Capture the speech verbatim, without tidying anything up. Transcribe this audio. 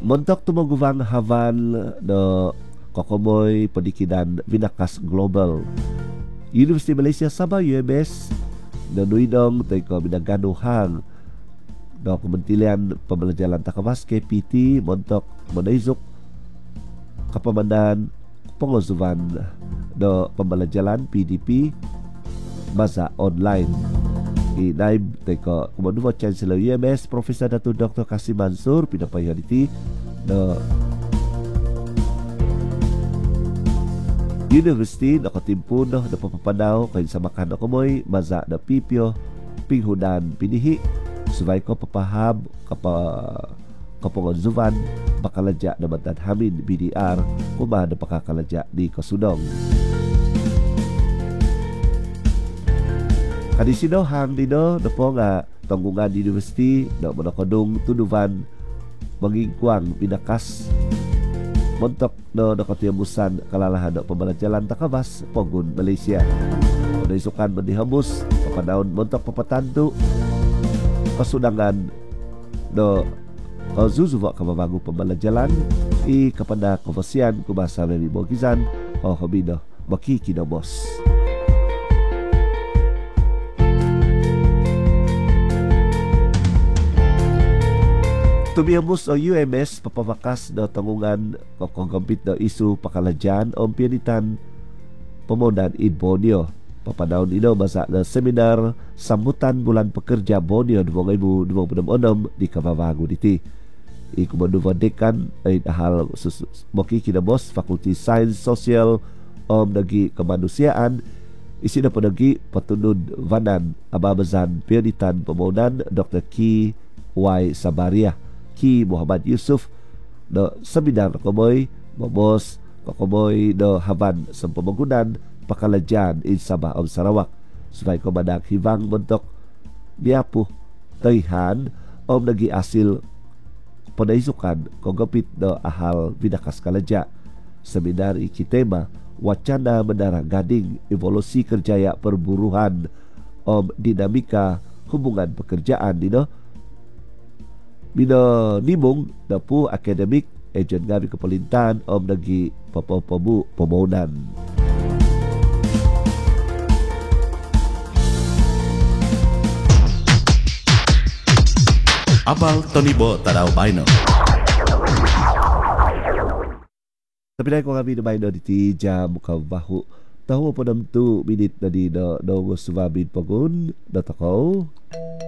Montok tumaguvang havan no kokomoy pedikidan Vinakas Global. Universiti Malaysia Sabah U M S nanuidong teko binaganuhang no Kementerian Pembelajaran Takawas K P T montok menaizuk kapamanan pengusuhan no pembelajaran P D P masa online. Inaib teko Kementerian Chancellor U M S Profesor Datuk Doktor Kasim Mansur pinapayhan iti no University nakatimpun no na papapanaw kayo sa makan na kumoy maza na pipyo pinghudan pinihi subay ko papahab kapa kapongonzuvan bakaladya na matadhamin B D R kuma na pakakaladya di Kasudong. Kadisino hang dino na po nga tanggungan university na manakodong tunuvan mangingkwang pinakas montok no nakatiyamusan kalalahan na pembelajaran takabas Pogun Malaysia. Panaisukan mandihamus kapanahon montok papatanto kasunangan no zuzuwa kababago pembelajaran i kapanda kavasian kumasa memi bogizan o habino makikinamos. Tumiamos o U M S papawakas na tangungan kakagampit na isu pakaladyan o pianitan pemodan in Borneo. Papanahon ino masa na seminar sambutan bulan pekerja Borneo dua ribu dua puluh enam di Kababago diti. Ikumanuva dekan ay hal moki kinamos Fakulti Sains Sosial o nagi kemanusiaan isina po nagi patunod vanan ababazan pianitan pemodan Doktor Ki Y Sabaria Ki Muhammad Yusuf no seminar kamoy mabos kamoy no haban sa pamagunan pakaladyan in Sabah o Sarawak subay ko madak hibang montok biapo tayhan o nagiasil panaisukan kung gapit no ahal Vinakas kaladya. Seminar ikitema wacana menara gading evolusi kerjaya perburuhan o dinamika hubungan pekerjaan dino Bina nimong na po akademik agent gabi kapalintan o nagi papapabu pamunan. Apal Tonibo Tadao Baino. Tapi na ko kami na baino di jam kabahu. Tahu po nam tu minit na di na na ngusubabin pagun na takaw.